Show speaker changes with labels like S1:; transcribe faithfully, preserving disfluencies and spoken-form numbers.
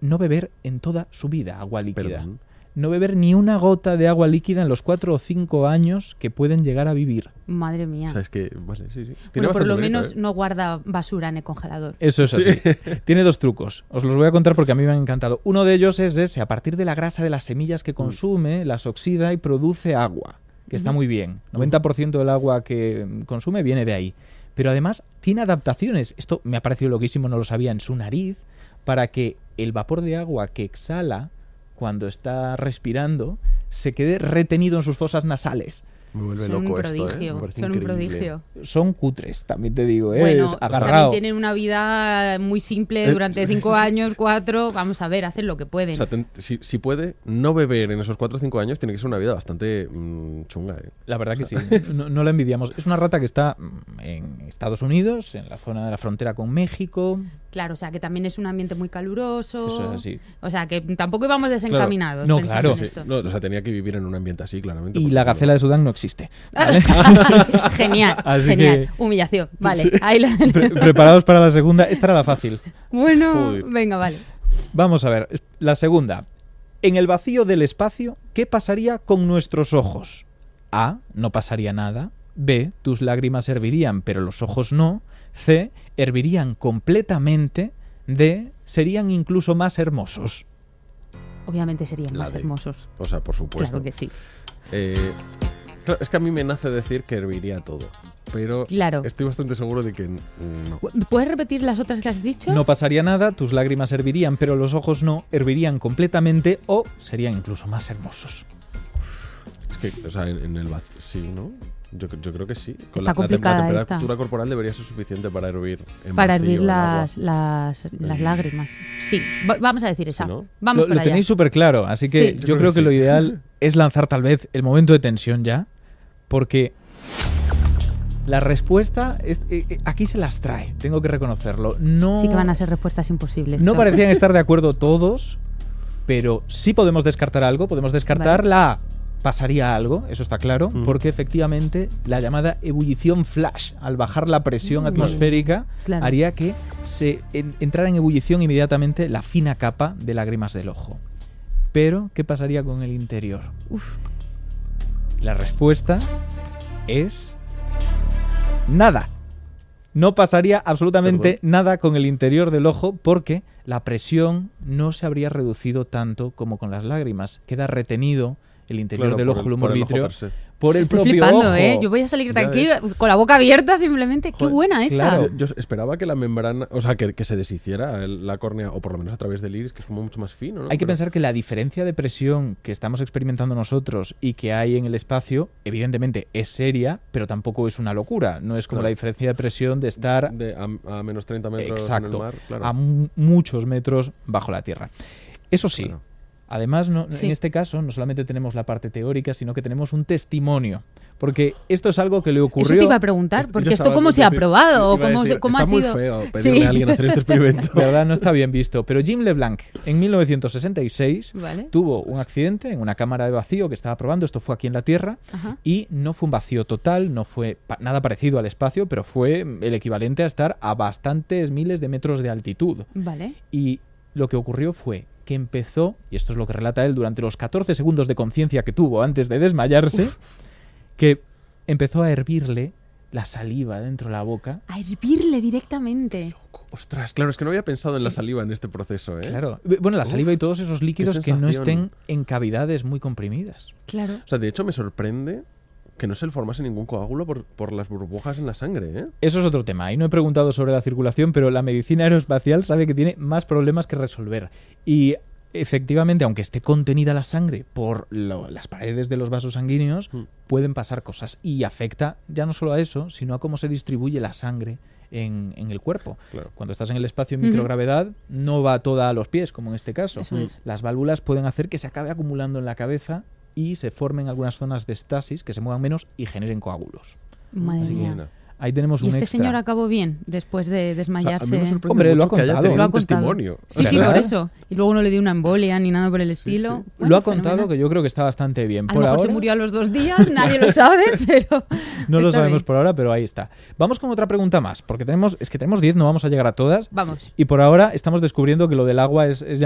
S1: no beber en toda su vida agua líquida.
S2: Perdón.
S1: No beber ni una gota de agua líquida en los cuatro o cinco años que pueden llegar a vivir.
S3: Madre mía.
S2: O sea, es que, vale, sí, sí. Tiene
S3: Bueno, por lo
S2: bastante mérito,
S3: menos
S2: ¿eh?
S3: no guarda basura en el congelador.
S1: Eso es así. Tiene dos trucos. Os los voy a contar porque a mí me han encantado. Uno de ellos es ese, a partir de la grasa de las semillas que consume, las oxida y produce agua, que está muy bien. noventa por ciento del agua que consume viene de ahí. Pero además tiene adaptaciones. Esto me ha parecido loquísimo, no lo sabía, en su nariz, para que el vapor de agua que exhala cuando está respirando se quede retenido en sus fosas nasales.
S2: Me vuelve
S3: Son un
S2: loco esto, ¿eh?
S3: prodigio.
S2: Me parece
S3: Son un
S2: increíble.
S3: prodigio.
S1: Son cutres, también te digo, ¿eh?
S3: Bueno,
S1: Es
S3: también
S1: agarrado.
S3: tienen una vida muy simple durante cinco años, cuatro. Vamos a ver, hacen lo que pueden.
S2: O sea, ten- si, si puede no beber en esos cuatro o cinco años, tiene que ser una vida bastante mmm, chunga, ¿eh?
S1: La verdad que sí, no, no la envidiamos. Es una rata que está mm, en Estados Unidos, en la zona de la frontera con México.
S3: Claro, o sea, que también es un ambiente muy caluroso.
S1: Eso es así.
S3: O sea, que tampoco íbamos desencaminados
S1: No,
S3: pensando
S1: claro.
S3: en
S2: Sí,
S3: esto.
S2: no, o sea, tenía que vivir en un ambiente así, claramente.
S1: Y
S2: porque
S1: la
S2: si no-
S1: gacela de Sudán no existe.
S3: Genial,
S1: Así
S3: genial.
S1: que-
S3: Humillación. Vale, ahí lo
S1: Pre- preparados para la segunda. Esta era la fácil.
S3: Bueno,
S2: Joder.
S3: venga, vale.
S1: Vamos a ver. La segunda. En el vacío del espacio, ¿qué pasaría con nuestros ojos? A. No pasaría nada. B. Tus lágrimas hervirían, pero los ojos no. C. Hervirían completamente. D. Serían incluso más hermosos.
S3: Obviamente serían
S2: La
S3: más
S2: de-
S3: hermosos.
S2: O sea, por supuesto.
S3: Claro que sí.
S2: Eh, claro, es que a mí me nace decir que herviría todo. Pero
S3: Claro.
S2: estoy bastante seguro de que n- no.
S3: ¿Puedes repetir las otras que has dicho?
S1: No pasaría nada, tus lágrimas hervirían, pero los ojos no. Hervirían completamente o serían incluso más hermosos.
S2: Es que, o sea, en, en el va- sí, ¿no? Yo, yo creo que sí. Con
S3: Está
S2: la, la tem-
S3: complicada
S2: la
S3: esta.
S2: temperatura corporal debería ser suficiente para hervir en
S3: Para
S2: vacío
S3: hervir
S2: el agua.
S3: las, las, las
S2: Eh,
S3: lágrimas. Sí, va- vamos a decir esa.
S2: ¿Sí, no?
S3: Vamos
S1: Lo,
S3: para
S1: lo
S3: allá.
S1: tenéis súper claro, así que
S3: Sí.
S1: yo,
S2: Yo
S1: creo,
S2: creo
S1: que,
S2: que
S1: lo
S2: sí.
S1: ideal es lanzar tal vez el momento de tensión ya, porque la respuesta es- eh, eh, aquí se las trae, tengo que reconocerlo. No,
S3: Sí que van a ser respuestas imposibles.
S1: no
S3: Tom.
S1: parecían estar de acuerdo todos, pero sí podemos descartar algo, podemos descartar
S3: Vale.
S1: la A. Pasaría algo, eso está claro,
S2: Mm.
S1: porque efectivamente la llamada ebullición flash, al bajar la presión
S3: Mm.
S1: atmosférica,
S3: Claro.
S1: haría que se en- entrara en ebullición inmediatamente la fina capa de lágrimas del ojo. Pero, ¿qué pasaría con el interior?
S3: Uf,
S1: La respuesta es nada. No pasaría absolutamente
S2: Perdón.
S1: nada con el interior del ojo porque la presión no se habría reducido tanto como con las lágrimas. Queda retenido el interior
S2: Claro,
S1: del
S2: por
S1: ojo,
S2: el-
S1: el humor
S2: por el ojo
S1: vitrio,
S2: per se.
S1: por el
S3: estoy
S1: propio
S3: flipando,
S1: ojo.
S3: ¿eh? Yo voy a salir de
S2: Ya
S3: aquí
S2: ves.
S3: con la boca abierta simplemente. Qué
S2: Joder,
S3: buena esa.
S1: claro.
S2: Yo, yo esperaba que la membrana, o sea, que, que se deshiciera el- la córnea, o por lo menos a través del iris, que es como mucho más fino, ¿no?
S1: Hay que
S2: Pero-
S1: pensar que la diferencia de presión que estamos experimentando nosotros y que hay en el espacio, evidentemente es seria, pero tampoco es una locura. No es como
S2: Claro.
S1: la diferencia de presión de estar
S2: de a, a menos treinta metros
S1: Exacto,
S2: en el mar, claro.
S1: a mu- muchos metros bajo la Tierra. Eso sí,
S2: Claro.
S1: además no,
S3: Sí.
S1: en este caso no solamente tenemos la parte teórica, sino que tenemos un testimonio. Porque esto es algo que le ocurrió...
S3: Eso te iba a preguntar,
S2: Yo
S3: porque
S2: estaba
S3: esto cómo
S2: a
S3: se ha
S2: decir-
S3: probado o
S2: iba a
S3: cómo,
S2: decir,
S3: se- cómo ha
S2: está
S3: sido.
S2: muy feo pedirle a alguien hacer este experimento.
S1: De verdad no está bien visto. Pero Jim LeBlanc, en mil novecientos sesenta y seis,
S3: Vale.
S1: tuvo un accidente en una cámara de vacío que estaba probando. Esto fue aquí en la Tierra.
S3: Ajá.
S1: Y no fue un vacío total, no fue pa- nada parecido al espacio, pero fue el equivalente a estar a bastantes miles de metros de altitud.
S3: Vale.
S1: Y lo que ocurrió fue que empezó, y esto es lo que relata él durante los catorce segundos de conciencia que tuvo antes de desmayarse, que empezó a hervirle la saliva dentro de la boca.
S3: A hervirle directamente.
S2: Ostras, claro, es que no había pensado en la saliva en este proceso, ¿eh?
S1: Claro. Bueno, la
S2: Uf,
S1: saliva y todos esos líquidos que no
S2: sensación.
S1: estén en cavidades muy comprimidas.
S3: Claro.
S2: O sea, de hecho me sorprende que no se le formase ningún coágulo por, por las burbujas en la sangre, ¿eh?
S1: Eso es otro tema. Ahí no he preguntado sobre la circulación, pero la medicina aeroespacial sabe que tiene más problemas que resolver. Y efectivamente, aunque esté contenida la sangre por lo- las paredes de los vasos sanguíneos,
S2: Mm.
S1: pueden pasar cosas. Y afecta ya no solo a eso, sino a cómo se distribuye la sangre en, en el cuerpo.
S2: Claro.
S1: Cuando estás en el espacio en
S3: Ujú.
S1: microgravedad, no va toda a los pies, como en este caso.
S3: Eso es.
S1: Las válvulas pueden hacer que se acabe acumulando en la cabeza y se formen algunas zonas de estasis que se muevan menos y generen coágulos.
S3: Madre
S1: Así que
S3: mía.
S2: Mira.
S1: Ahí tenemos
S3: ¿Y
S1: un
S3: este
S1: extra.
S3: señor acabó bien después de
S2: O sea, a
S3: desmayarse?
S2: mí me sorprende
S1: Hombre, lo
S2: mucho
S1: ha
S2: que haya
S1: contado.
S2: tenido
S3: Lo ha
S2: un
S3: contado.
S2: testimonio.
S3: Sí, sí,
S1: ¿Verdad?
S3: por eso. Y luego no le dio una embolia ni nada por el estilo.
S2: sí.
S3: Bueno,
S1: Lo ha contado,
S3: fenomenal.
S1: que yo creo que está bastante bien.
S3: A
S1: Por
S3: lo mejor
S1: ahora,
S3: se murió a los dos días, nadie lo sabe, pero
S1: no lo
S3: está
S1: sabemos
S3: bien.
S1: por ahora, pero ahí está. Vamos con otra pregunta más, porque tenemos, es que tenemos diez, no vamos a llegar a todas.
S3: Vamos.
S1: Y por ahora estamos descubriendo que lo del agua es, es